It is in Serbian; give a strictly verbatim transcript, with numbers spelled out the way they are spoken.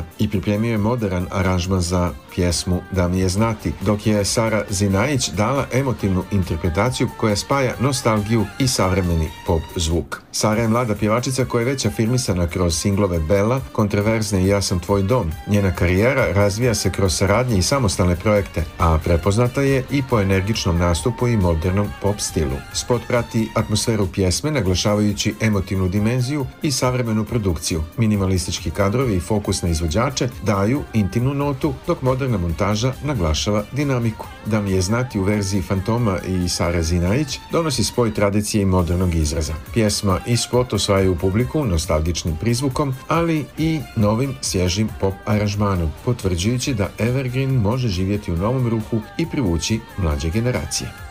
i pripremio je modern aranžman za pjesmu Da mi je znati, dok je Sara Zinajić dala emotivnu interpretaciju koja spaja nostalgiju i savremeni pop zvuk. Sara je mlada pjevačica koja je već afirmisana kroz singlove Bella, Kontroverzne i Ja sam tvoj dom. Njena karijera razvija se kroz saradnje i samostalne projekte, a prepoznata je i po energičnom nastupu i modernom pop stilu. Spot prati atmosferu pjesme naglašavajući emotivnu dimenziju i savremenu produkciju. Minimalistički kadrovi i fokus na izvođače daju intimnu notu, dok moderna montaža naglašava dinamiku. Da mi je znati u verziji Fantoma i Sare Zinajić donosi spoj tradicije i modernog izraza. Pjesma i spot osvajaju publiku nostalgičnim prizvukom, ali i novim svježim pop aranžmanom, potvrđujući da Evergreen može živjeti u novom ruhu i privući mlađe generacije.